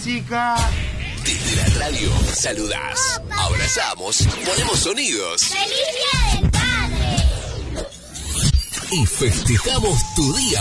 música. Desde la radio saludás, abrazamos, ponemos sonidos. ¡Feliz Día del Padre! Y festejamos tu día